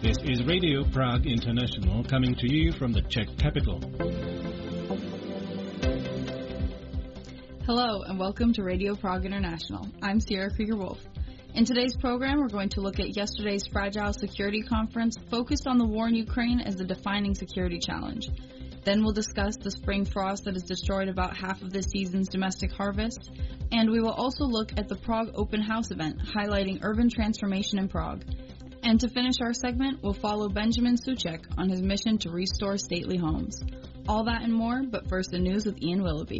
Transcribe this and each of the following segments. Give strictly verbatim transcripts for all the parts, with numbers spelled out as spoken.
This is Radio Prague International coming to you from the Czech capital. Hello and welcome to Radio Prague International. I'm Sierra Krieger-Wolf. In today's program, we're going to look at yesterday's Fragile Security Conference focused on the war in Ukraine as the defining security challenge. Then we'll discuss the spring frost that has destroyed about half of this season's domestic harvest. And we will also look at the Prague Open House event, highlighting urban transformation in Prague. And to finish our segment, we'll follow Benjamin Suchek on his mission to restore stately homes. All that and more, but first the news with Ian Willoughby.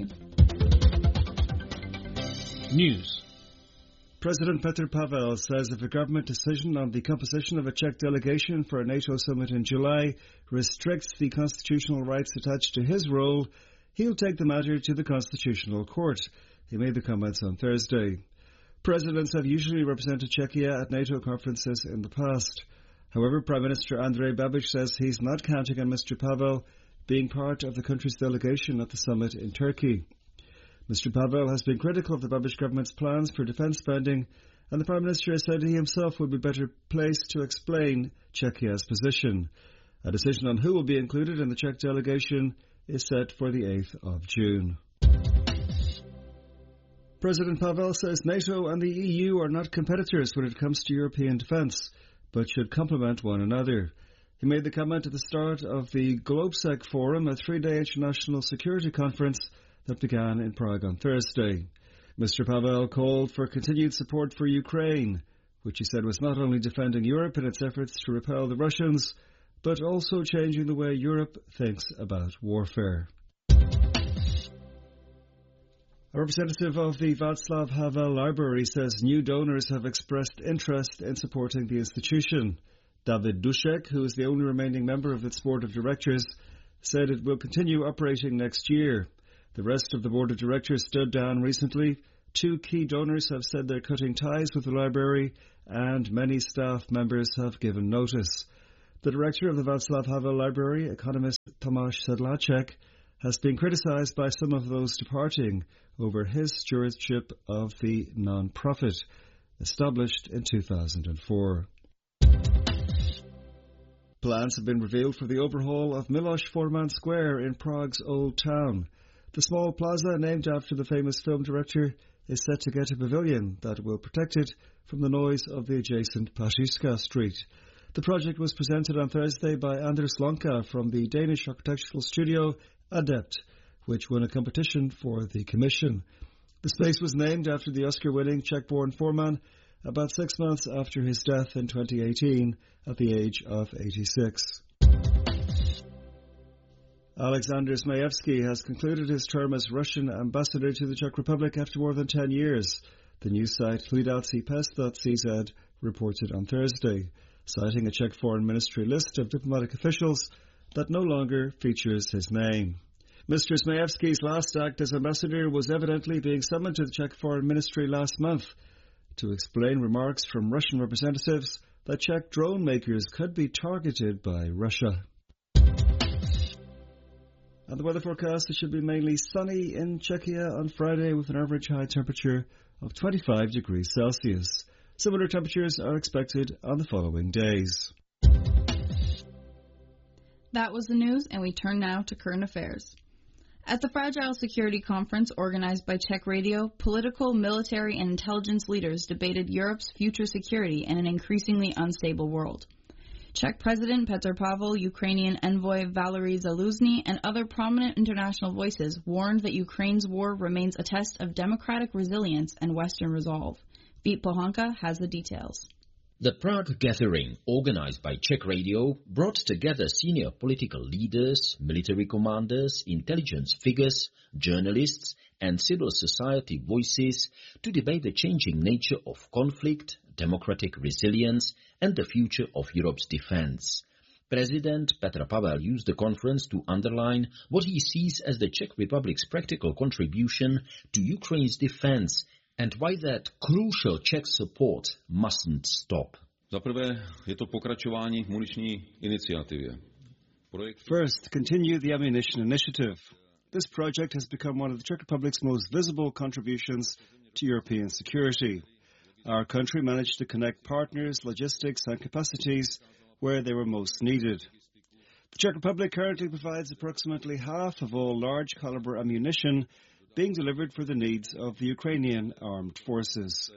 News. President Petr Pavel says if a government decision on the composition of a Czech delegation for a NATO summit in July restricts the constitutional rights attached to his role, he'll take the matter to the Constitutional Court. He made the comments on Thursday. Presidents have usually represented Czechia at NATO conferences in the past. However, Prime Minister Andrej Babiš says he's not counting on Mister Pavel being part of the country's delegation at the summit in Turkey. Mister Pavel has been critical of the Babiš government's plans for defence spending, and the Prime Minister has said he himself would be better placed to explain Czechia's position. A decision on who will be included in the Czech delegation is set for the eighth of June. President Pavel says NATO and the E U are not competitors when it comes to European defence, but should complement one another. He made the comment at the start of the GlobeSec Forum, a three-day international security conference that began in Prague on Thursday. Mister Pavel called for continued support for Ukraine, which he said was not only defending Europe in its efforts to repel the Russians, but also changing the way Europe thinks about warfare. A representative of the Václav Havel Library says new donors have expressed interest in supporting the institution. David Dušek, who is the only remaining member of its board of directors, said it will continue operating next year. The rest of the board of directors stood down recently. Two key donors have said they're cutting ties with the library, and many staff members have given notice. The director of the Václav Havel Library, economist Tomáš Sedláček, has been criticised by some of those departing over his stewardship of the non-profit, established in two thousand four. Plans have been revealed for the overhaul of Miloš Forman Square in Prague's Old Town. The small plaza, named after the famous film director, is set to get a pavilion that will protect it from the noise of the adjacent Pařížská Street. The project was presented on Thursday by Anders Lonka from the Danish architectural studio Adept, which won a competition for the commission. The space was named after the Oscar-winning Czech-born Forman about six months after his death in twenty eighteen at the age of eighty-six. Alexander Zmayevsky has concluded his term as Russian ambassador to the Czech Republic after more than ten years. The news site Hlidací pes dot c z reported on Thursday, citing a Czech Foreign Ministry list of diplomatic officials that no longer features his name. Mister Zmayevsky's last act as ambassador was evidently being summoned to the Czech Foreign Ministry last month to explain remarks from Russian representatives that Czech drone makers could be targeted by Russia. And the weather forecast, it should be mainly sunny in Czechia on Friday with an average high temperature of twenty-five degrees Celsius. Similar temperatures are expected on the following days. That was the news, and we turn now to current affairs. At the Fragile Security Conference organized by Czech Radio, political, military, and intelligence leaders debated Europe's future security in an increasingly unstable world. Czech President Petr Pavel, Ukrainian envoy Valery Zaluzny, and other prominent international voices warned that Ukraine's war remains a test of democratic resilience and Western resolve. Vít Pohanka has the details. The Prague gathering, organized by Czech Radio, brought together senior political leaders, military commanders, intelligence figures, journalists, and civil society voices to debate the changing nature of conflict, democratic resilience, and the future of Europe's defense. President Petr Pavel used the conference to underline what he sees as the Czech Republic's practical contribution to Ukraine's defense and why that crucial Czech support mustn't stop. Za prvé je to pokračování v muniční iniciativě. First, continue the ammunition initiative. This project has become one of the Czech Republic's most visible contributions to European security. Our country managed to connect partners, logistics and capacities where they were most needed. The Czech Republic currently provides approximately half of all large-caliber ammunition being delivered for the needs of the Ukrainian armed forces.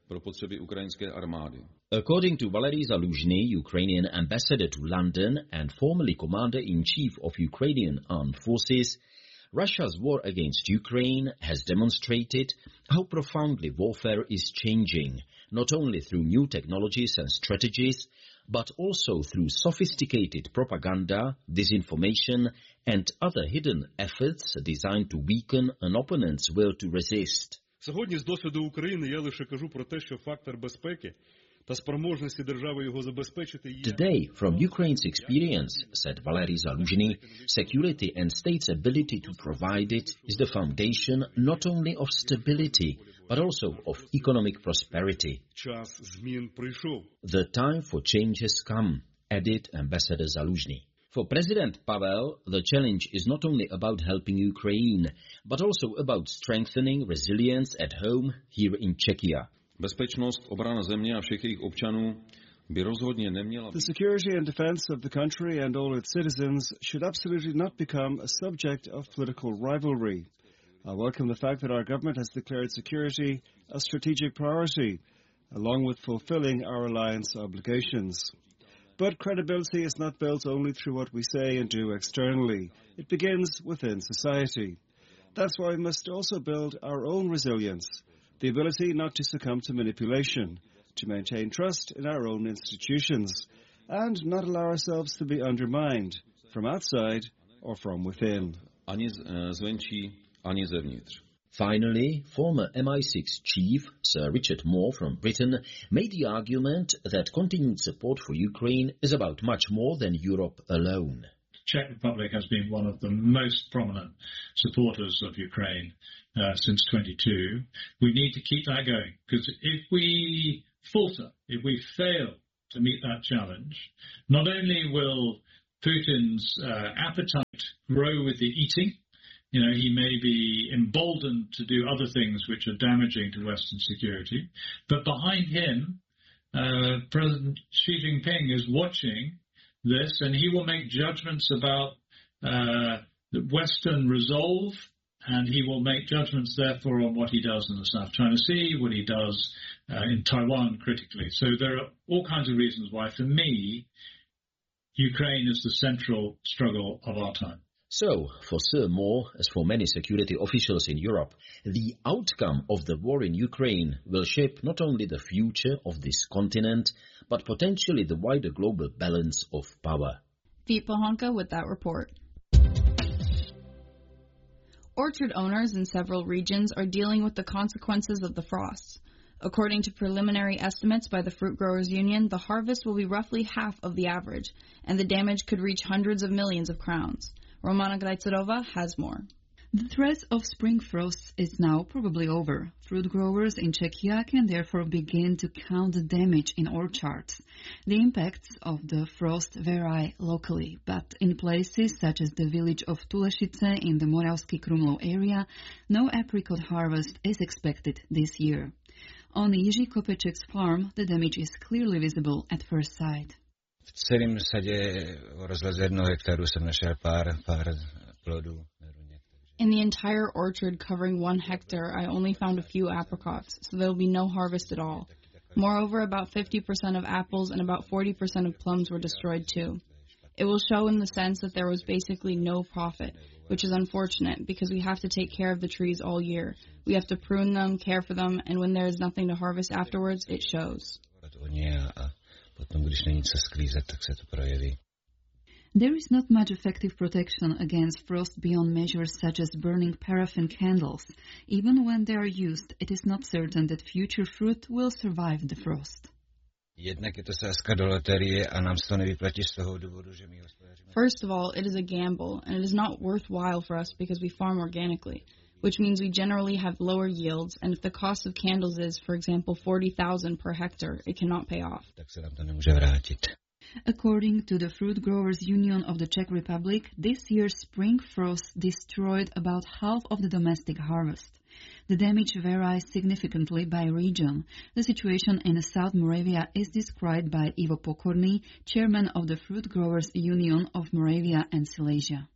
According to Valery Zaluzhny, Ukrainian ambassador to London and formerly commander-in-chief of Ukrainian armed forces, Russia's war against Ukraine has demonstrated how profoundly warfare is changing, not only through new technologies and strategies, but also through sophisticated propaganda, disinformation, and other hidden efforts designed to weaken an opponent's will to resist. Сьогодні з досвіду України я лише кажу про те, що фактор безпеки та спроможності держави його забезпечити є. Today, from Ukraine's experience, said Valery Zaluzhny, security and state's ability to provide it is the foundation not only of stability, but also of economic prosperity. Час змін прийшов. The time for change has come, added Ambassador Zaluzhny. For President Pavel, the challenge is not only about helping Ukraine, but also about strengthening resilience at home here in Czechia. Bezpečnost, obrana země a všech jejich občanů by rozhodně neměla. The security and defense of the country and all its citizens should absolutely not become a subject of political rivalry. I welcome the fact that our government has declared security a strategic priority, along with fulfilling our alliance obligations. But credibility is not built only through what we say and do externally. It begins within society. That's why we must also build our own resilience, the ability not to succumb to manipulation, to maintain trust in our own institutions, and not allow ourselves to be undermined from outside or from within. Ani zvenčí, ani zevnitř. Finally, former M I six chief Sir Richard Moore from Britain made the argument that continued support for Ukraine is about much more than Europe alone. Czech Republic has been one of the most prominent supporters of Ukraine uh, since twenty-two. We need to keep that going, because if we falter, if we fail to meet that challenge, not only will Putin's uh, appetite grow with the eating, you know, he may be emboldened to do other things which are damaging to Western security, but behind him, uh, President Xi Jinping is watching this, and he will make judgments about uh, the Western resolve, and he will make judgments, therefore, on what he does in the South China Sea, what he does uh, in Taiwan critically. So there are all kinds of reasons why, for me, Ukraine is the central struggle of our time. So, for Sir Moore, as for many security officials in Europe, the outcome of the war in Ukraine will shape not only the future of this continent, but potentially the wider global balance of power. Veet Pohanka with that report. Orchard owners in several regions are dealing with the consequences of the frosts. According to preliminary estimates by the Fruit Growers Union, the harvest will be roughly half of the average, and the damage could reach hundreds of millions of crowns. Romana Grajcerova has more. The threat of spring frosts is now probably over. Fruit growers in Czechia can therefore begin to count the damage in orchards. The impacts of the frost vary locally, but in places such as the village of Tulešice in the Moravský Krumlov area, no apricot harvest is expected this year. On Jiří Kopeček's farm, the damage is clearly visible at first sight. V celém sadě o rozloze jednoho hektaru jsem našel pár, pár plodů. In the entire orchard covering one hectare, I only found a few apricots, so there will be no harvest at all. Moreover, about fifty percent of apples and about forty percent of plums were destroyed too. It will show in the sense that there was basically no profit, which is unfortunate because we have to take care of the trees all year. We have to prune them, care for them, and when there is nothing to harvest afterwards, it shows. There is not much effective protection against frost beyond measures such as burning paraffin candles. Even when they are used, it is not certain that future fruit will survive the frost. First of all, it is a gamble, and it is not worthwhile for us because we farm organically, which means we generally have lower yields, and if the cost of candles is, for example, forty thousand per hectare, it cannot pay off. According to the Fruit Growers Union of the Czech Republic, this year's spring frost destroyed about half of the domestic harvest. The damage varies significantly by region. The situation in South Moravia is described by Ivo Pokorný, chairman of the Fruit Growers Union of Moravia and Silesia.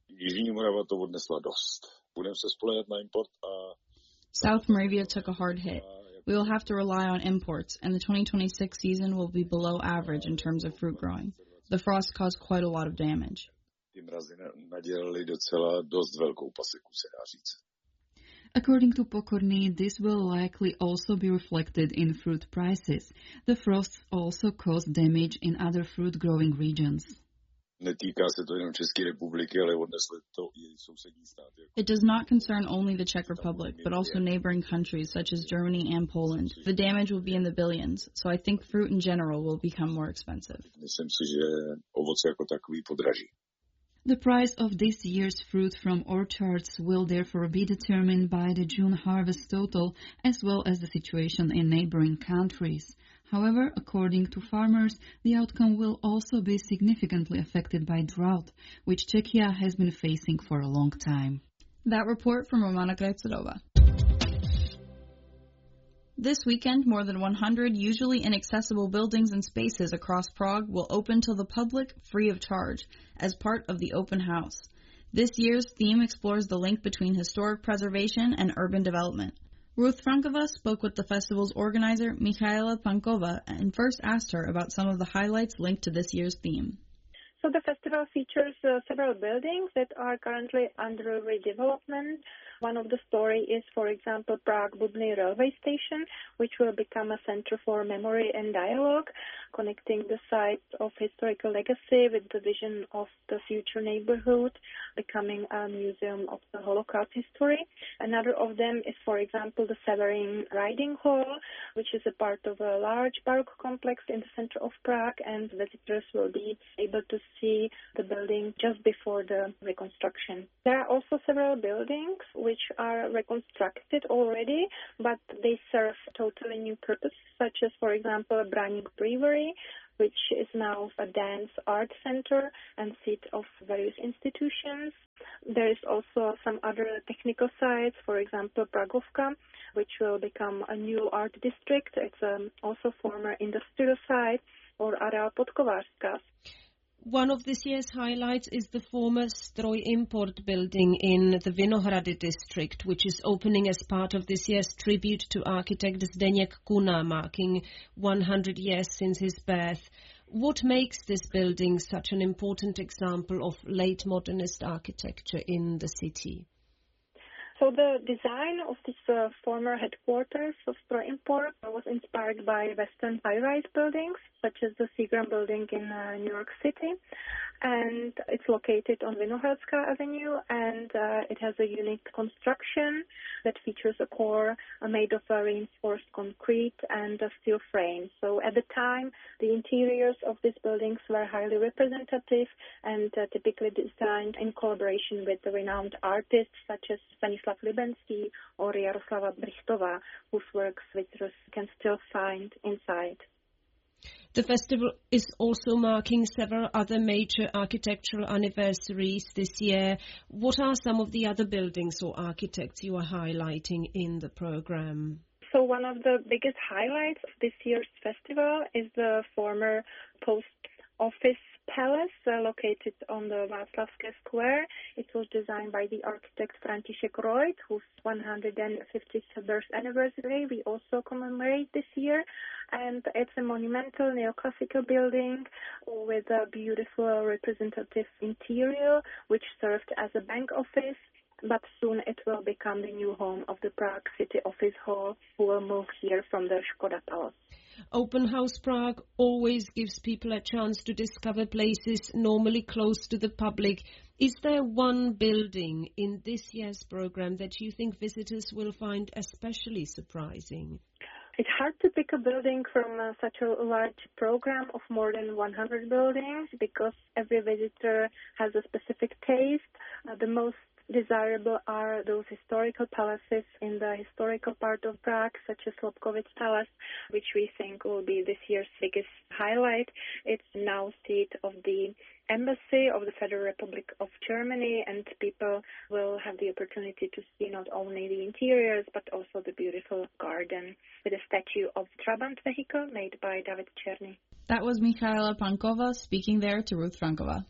South Moravia took a hard hit. We will have to rely on imports, and the twenty twenty-six season will be below average in terms of fruit growing. The frost caused quite a lot of damage. According to Pokorný, this will likely also be reflected in fruit prices. The frosts also caused damage in other fruit-growing regions. It does not concern only the Czech Republic, but also neighboring countries such as Germany and Poland. The damage will be in the billions, so I think fruit in general will become more expensive. The price of this year's fruit from orchards will therefore be determined by the June harvest total as well as the situation in neighboring countries. However, according to farmers, the outcome will also be significantly affected by drought, which Czechia has been facing for a long time. That report from Romana Krajcerova. This weekend, more than one hundred usually inaccessible buildings and spaces across Prague will open to the public free of charge as part of the open house. This year's theme explores the link between historic preservation and urban development. Ruth Frankova spoke with the festival's organizer, Michaela Pankova, and first asked her about some of the highlights linked to this year's theme. So the festival features uh, several buildings that are currently under redevelopment. One of the story is, for example, Prague-Bubny railway station, which will become a center for memory and dialogue, connecting the sites of historical legacy with the vision of the future neighborhood, becoming a museum of the Holocaust history. Another of them is, for example, the Severin Riding Hall, which is a part of a large baroque complex in the center of Prague, and visitors will be able to see the building just before the reconstruction. There are also several buildings which are reconstructed already, but they serve totally new purposes, such as, for example, Braník Brewery, which is now a dance art center and seat of various institutions. There is also some other technical sites, for example, Pragovka, which will become a new art district. It's um, also former industrial site, or Areál Podkovářská. One of this year's highlights is the former Stroj Import building in the Vinohrady district, which is opening as part of this year's tribute to architect Zdeněk Kuna, marking one hundred years since his birth. What makes this building such an important example of late modernist architecture in the city? So the design of this uh, former headquarters of Stroj Import was inspired by Western high-rise buildings, such as the Seagram building in uh, New York City. And it's located on Vinohradská Avenue, and uh, it has a unique construction that features a core uh, made of uh, reinforced concrete and a steel frame. So at the time, the interiors of these buildings were highly representative and uh, typically designed in collaboration with the renowned artists such as Stanislav Libenský or Jaroslava Brichtová, whose works visitors can still find inside. The festival is also marking several other major architectural anniversaries this year. What are some of the other buildings or architects you are highlighting in the program? So one of the biggest highlights of this year's festival is the former post office palace uh, located on the Václavské Square. It was designed by the architect František Reuth, whose one hundred fiftieth birth anniversary we also commemorate this year. And it's a monumental neoclassical building with a beautiful representative interior, which served as a bank office. But soon it will become the new home of the Prague City Office Hall, who will move here from the Škoda Palace. Open House Prague always gives people a chance to discover places normally close to the public. Is there one building in this year's program that you think visitors will find especially surprising? It's hard to pick a building from uh, such a large program of more than one hundred buildings because every visitor has a specific taste. Uh, the most desirable are those historical palaces in the historical part of Prague, such as Lobkowicz Palace, which we think will be this year's biggest highlight. It's now seat of the Embassy of the Federal Republic of Germany, and people will have the opportunity to see not only the interiors but also the beautiful garden with a statue of Trabant vehicle made by David Czerny. That was Michaela Pankova speaking there to Ruth Frankova.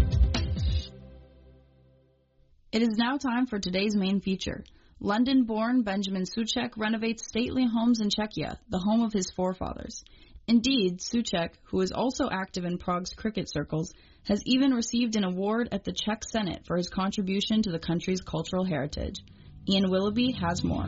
It is now time for today's main feature. London-born Benjamin Souček renovates stately homes in Czechia, the home of his forefathers. Indeed, Souček, who is also active in Prague's cricket circles, has even received an award at the Czech Senate for his contribution to the country's cultural heritage. Ian Willoughby has more.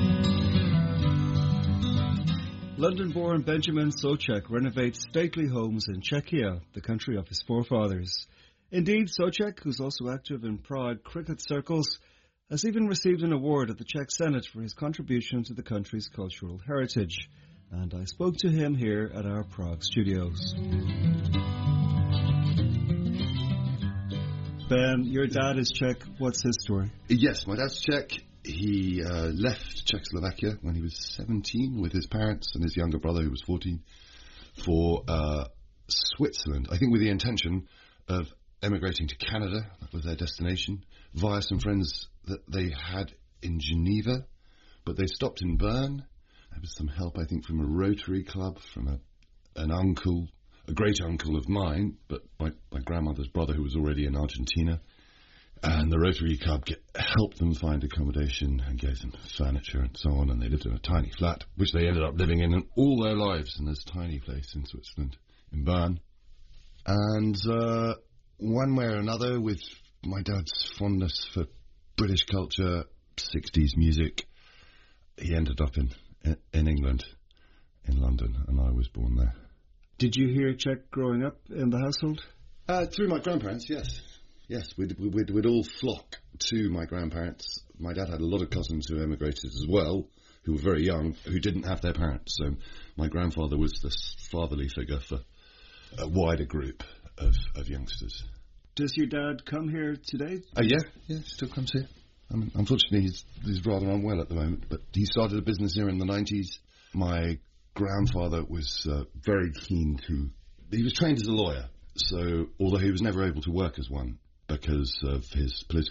London-born Benjamin Souček renovates stately homes in Czechia, the country of his forefathers. Indeed, Souček, who's also active in Prague cricket circles, has even received an award at the Czech Senate for his contribution to the country's cultural heritage. And I spoke to him here at our Prague studios. Ben, your dad is Czech. What's his story? Yes, my dad's Czech. He uh, left Czechoslovakia when he was seventeen with his parents and his younger brother, who was fourteen, for uh, Switzerland, I think with the intention of emigrating to Canada. That was their destination, via some friends that they had in Geneva, but they stopped in Bern. There was some help, I think, from a Rotary Club, from a, an uncle, a great uncle of mine, but my, my grandmother's brother, who was already in Argentina. And the Rotary Club get, helped them find accommodation and gave them furniture and so on, and they lived in a tiny flat, which they ended up living in all their lives in this tiny place in Switzerland, in Bern. And uh, one way or another, with my dad's fondness for British culture, sixties music, he ended up in, in, in England, in London, and I was born there. Did you hear Czech growing up in the household? Uh, through my grandparents, yes. Yes, we'd, we'd, we'd all flock to my grandparents. My dad had a lot of cousins who emigrated as well, who were very young, who didn't have their parents. So my grandfather was the fatherly figure for a wider group of, of youngsters. Does your dad come here today? Uh, yeah, yeah, still comes here. I mean, unfortunately, he's, he's rather unwell at the moment, but he started a business here in the nineties. My grandfather was uh, very keen to... He was trained as a lawyer, so although he was never able to work as one, because of his political